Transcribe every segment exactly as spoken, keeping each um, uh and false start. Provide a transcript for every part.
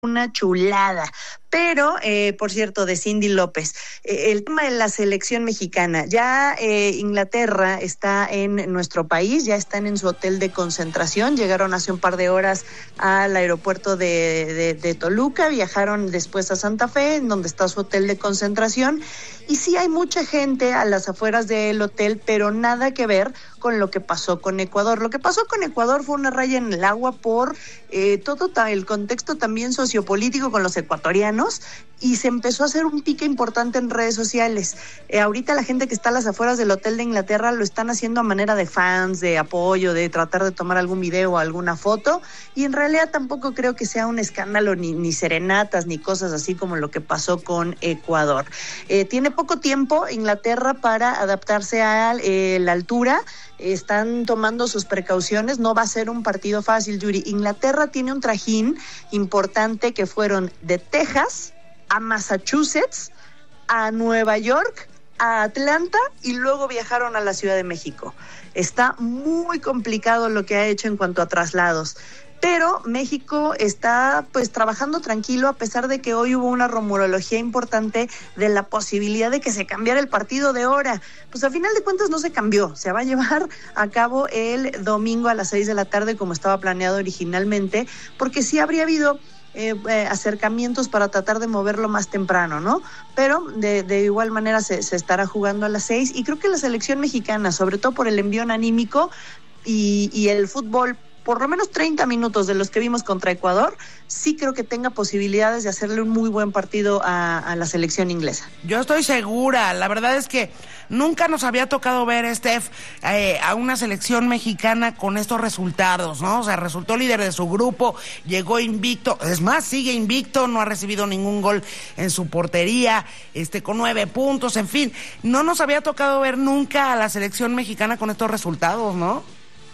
una chulada. Pero, eh, por cierto, de Cindy López, eh, el tema de la selección mexicana, ya eh, Inglaterra está en nuestro país, ya están en su hotel de concentración, llegaron hace un par de horas al aeropuerto de, de, de Toluca, viajaron después a Santa Fe, en donde está su hotel de concentración, y sí hay mucha gente a las afueras del hotel, pero nada que ver con lo que pasó con Ecuador. Lo que pasó con Ecuador fue una raya en el agua por eh, todo el contexto también sociopolítico con los ecuatorianos, y se empezó a hacer un pique importante en redes sociales. Eh, ahorita la gente que está a las afueras del hotel de Inglaterra lo están haciendo a manera de fans, de apoyo, de tratar de tomar algún video o alguna foto, y en realidad tampoco creo que sea un escándalo, ni, ni serenatas, ni cosas así como lo que pasó con Ecuador. Eh, tiene poco tiempo Inglaterra para adaptarse a eh, la altura, están tomando sus precauciones, no va a ser un partido fácil, Yuri. Inglaterra tiene un trajín importante que fueron de Texas a Massachusetts, a Nueva York, a Atlanta y luego viajaron a la Ciudad de México. Está muy complicado lo que ha hecho en cuanto a traslados. Pero México está pues trabajando tranquilo, a pesar de que hoy hubo una rumorología importante de la posibilidad de que se cambiara el partido de hora. Pues a final de cuentas no se cambió, se va a llevar a cabo el domingo a las seis de la tarde como estaba planeado originalmente, porque sí habría habido Eh, eh, acercamientos para tratar de moverlo más temprano, ¿no? Pero de, de igual manera se, se estará jugando a las seis, y creo que la selección mexicana, sobre todo por el envión anímico y, y el fútbol, por lo menos treinta minutos de los que vimos contra Ecuador, sí creo que tenga posibilidades de hacerle un muy buen partido a, a la selección inglesa. Yo estoy segura, la verdad es que nunca nos había tocado ver, Steph, eh, a una selección mexicana con estos resultados, ¿no? O sea, resultó líder de su grupo, llegó invicto, es más, sigue invicto, no ha recibido ningún gol en su portería, este, con nueve puntos, en fin, no nos había tocado ver nunca a la selección mexicana con estos resultados, ¿no?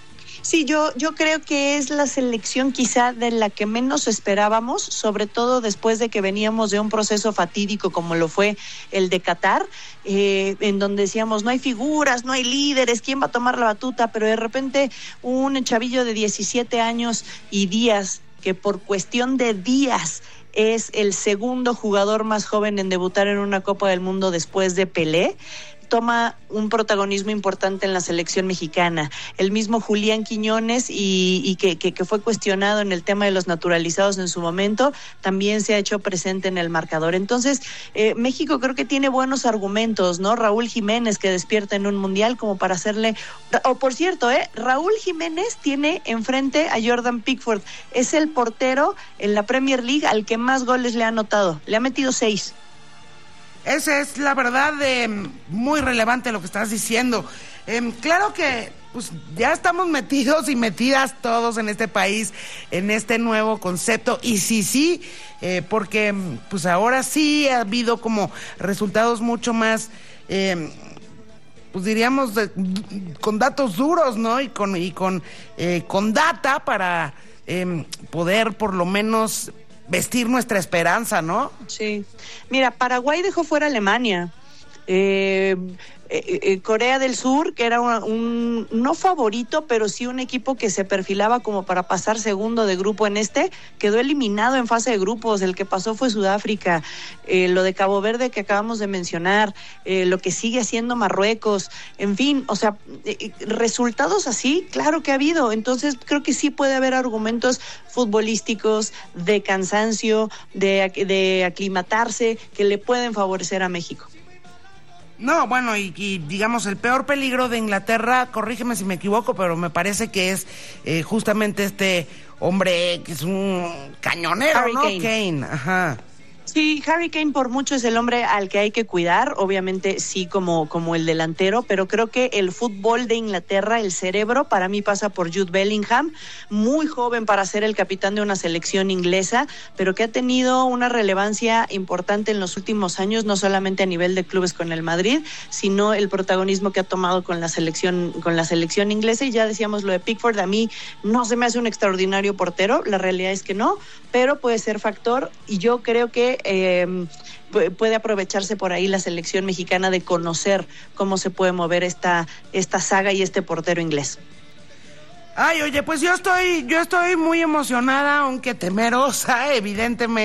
Sí, yo, yo creo que es la selección quizá de la que menos esperábamos, sobre todo después de que veníamos de un proceso fatídico como lo fue el de Qatar, eh, en donde decíamos no hay figuras, no hay líderes, ¿quién va a tomar la batuta? Pero de repente un chavillo de diecisiete años y días, que por cuestión de días es el segundo jugador más joven en debutar en una Copa del Mundo después de Pelé, toma un protagonismo importante en la selección mexicana. El mismo Julián Quiñones, y, y que, que, que fue cuestionado en el tema de los naturalizados en su momento, también se ha hecho presente en el marcador. Entonces, eh, México creo que tiene buenos argumentos, ¿no? Raúl Jiménez, que despierta en un mundial como para hacerle... O oh, por cierto, eh, Raúl Jiménez tiene enfrente a Jordan Pickford. Es el portero en la Premier League al que más goles le ha anotado. Le ha metido seis. Esa es la verdad, eh, muy relevante lo que estás diciendo. Eh, claro que pues ya estamos metidos y metidas todos en este país, en este nuevo concepto. Y sí, sí, eh, porque pues ahora sí ha habido como resultados mucho más, eh, pues diríamos, de, con datos duros, ¿no? Y con, y con, eh, con data para eh, poder por lo menos vestir nuestra esperanza, ¿no? Sí. Mira, Paraguay dejó fuera a Alemania. Eh, eh, eh, Corea del Sur, que era un, un, no favorito, pero sí un equipo que se perfilaba como para pasar segundo de grupo en este, quedó eliminado en fase de grupos. El que pasó fue Sudáfrica. Eh, lo de Cabo Verde que acabamos de mencionar, eh, lo que sigue haciendo Marruecos, en fin, o sea, eh, resultados así, claro que ha habido. Entonces creo que sí puede haber argumentos futbolísticos, de cansancio, de, de aclimatarse, que le pueden favorecer a México. No, bueno, y, y digamos, el peor peligro de Inglaterra, corrígeme si me equivoco, pero me parece que es eh, justamente este hombre que es un cañonero, Harry ¿no? Kane. Kane, ajá. Sí, Harry Kane por mucho es el hombre al que hay que cuidar, obviamente sí como, como el delantero, pero creo que el fútbol de Inglaterra, el cerebro, para mí pasa por Jude Bellingham, muy joven para ser el capitán de una selección inglesa, pero que ha tenido una relevancia importante en los últimos años, no solamente a nivel de clubes con el Madrid, sino el protagonismo que ha tomado con la selección, con la selección inglesa. Y ya decíamos lo de Pickford, a mí no se me hace un extraordinario portero, la realidad es que no, pero puede ser factor, y yo creo que Eh, puede aprovecharse por ahí la selección mexicana de conocer cómo se puede mover esta, esta saga y este portero inglés. Ay, oye, pues yo estoy, yo estoy muy emocionada, aunque temerosa, evidentemente.